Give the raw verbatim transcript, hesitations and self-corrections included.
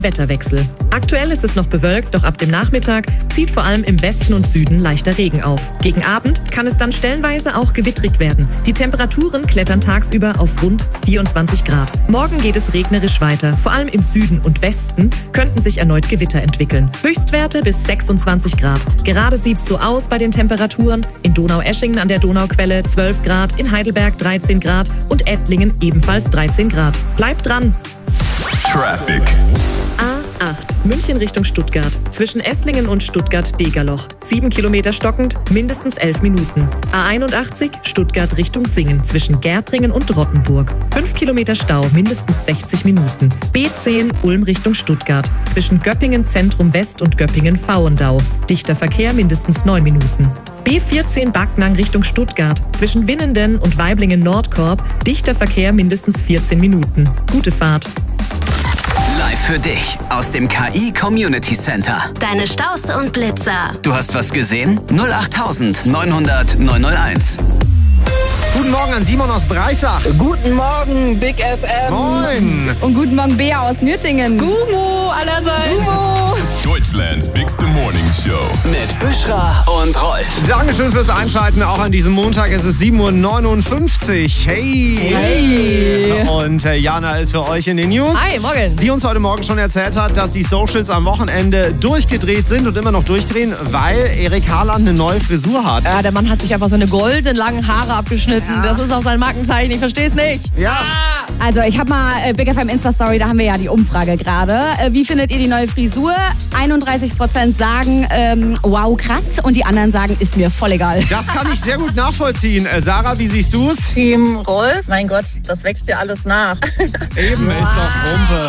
Wetterwechsel. Aktuell ist es noch bewölkt, doch ab dem Nachmittag zieht vor allem im Westen und Süden leichter Regen auf. Gegen Abend kann es dann stellenweise auch gewittrig werden. Die Temperaturen klettern tagsüber auf rund vierundzwanzig Grad. Morgen geht es regnerisch weiter. Vor allem im Süden und Westen könnten sich erneut Gewitter entwickeln. Höchstwerte bis sechsundzwanzig Grad. Gerade sieht's so aus bei den Temperaturen. In Donaueschingen an der Donauquelle zwölf Grad, in Heidelberg dreizehn Grad und Ettlingen ebenfalls dreizehn Grad. Bleibt dran! Traffic. A acht, München Richtung Stuttgart. Zwischen Esslingen und Stuttgart-Degerloch. sieben Kilometer stockend, mindestens elf Minuten. A einundachtzig, Stuttgart Richtung Singen. Zwischen Gärtringen und Rottenburg. fünf Kilometer Stau, mindestens sechzig Minuten. B zehn, Ulm Richtung Stuttgart. Zwischen Göppingen Zentrum West und Göppingen Vauendau. Dichter Verkehr, mindestens neun Minuten. B vierzehn, Backnang Richtung Stuttgart. Zwischen Winnenden und Waiblingen Nordkorb. Dichter Verkehr, mindestens vierzehn Minuten. Gute Fahrt. Live für dich aus dem K I Community Center. Deine Staus und Blitzer. Du hast was gesehen? null acht neunhundert neunhunderteins. Guten Morgen an Simon aus Breisach. Guten Morgen, Big F M. Moin. Und guten Morgen, Bea aus Nürtingen. Gumo allerseits. Gumo. Deutschlands Bigste Morning Show. Mit Büschra und Rolf. Dankeschön fürs Einschalten, auch an diesem Montag. Es ist sieben Uhr neunundfünfzig. Hey. Hey. Und äh, Jana ist für euch in den News. Hi, morgen. Die uns heute Morgen schon erzählt hat, dass die Socials am Wochenende durchgedreht sind und immer noch durchdrehen, weil Erik Haaland eine neue Frisur hat. Ja, der Mann hat sich einfach so eine goldenen langen Haare abgeschnitten. Ja. Das ist auch sein Markenzeichen, ich verstehe es nicht. Ja. Also ich habe mal äh, Big F M Insta-Story, da haben wir ja die Umfrage gerade. Äh, wie findet ihr die neue Frisur? einunddreißig Prozent sagen, ähm, wow, krass. Und die anderen sagen, ist mir voll egal. Das kann ich sehr gut nachvollziehen. Äh, Sarah, wie siehst du's? Team Rolf. Mein Gott, das wächst ja alles nach. Eben, ist doch Rumpe.